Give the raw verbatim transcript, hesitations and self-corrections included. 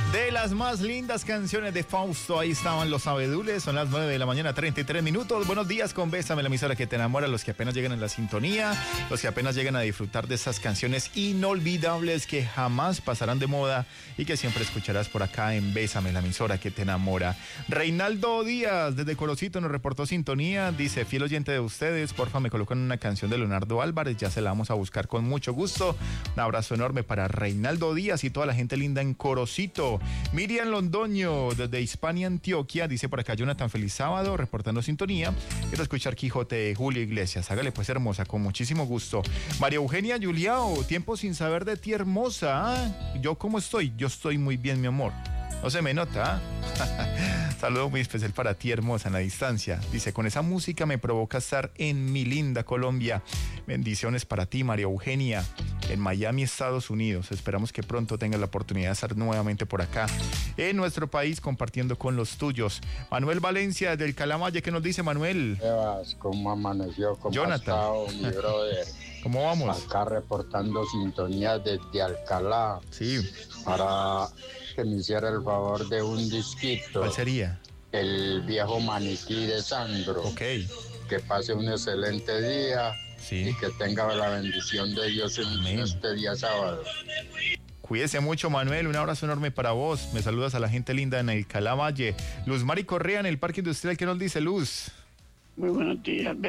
De las más lindas canciones de Fausto, ahí estaban los abedules, son las nueve de la mañana, treinta y tres minutos. Buenos días con Bésame, la emisora que te enamora, los que apenas llegan en la sintonía, los que apenas llegan a disfrutar de esas canciones inolvidables que jamás pasarán de moda y que siempre escucharás por acá en Bésame, la emisora que te enamora. Reinaldo Díaz, desde Corocito, nos reportó sintonía, dice, fiel oyente de ustedes, porfa me colocan una canción de Leonardo Álvarez, ya se la vamos a buscar con mucho gusto. Un abrazo enorme para Reinaldo Díaz y toda la gente linda en Corocito. Miriam Londoño, desde Hispania, Antioquia, dice por acá, Jonathan, feliz sábado, reportando sintonía. Quiero escuchar Quijote de Julio Iglesias. Hágale pues, hermosa, con muchísimo gusto. María Eugenia Juliao, tiempo sin saber de ti, hermosa. ¿Ah? ¿Yo cómo estoy? Yo estoy muy bien, mi amor. No se me nota, ¿ah? Saludo muy especial para ti, hermosa, en la distancia. Dice, con esa música me provoca estar en mi linda Colombia. Bendiciones para ti, María Eugenia, en Miami, Estados Unidos. Esperamos que pronto tengas la oportunidad de estar nuevamente por acá, en nuestro país, compartiendo con los tuyos. Manuel Valencia, del Calamalle, ¿qué nos dice, Manuel? Evas, ¿cómo amaneció? ¿Cómo Jonathan. ha estado, mi brother? ¿Cómo vamos? Acá reportando sintonía desde Alcalá. Sí. Para que me hiciera el favor de un disquito. ¿Cuál sería? El viejo maniquí de Sandro. Ok. Que pase un excelente día. Sí. Y que tenga la bendición de Dios en Amén. este día sábado. Cuídese mucho, Manuel, un abrazo enorme para vos. Me saludas a la gente linda en el Calavalle. Luz Mari Correa, en el Parque Industrial, ¿qué nos dice, Luz? Muy buenos días,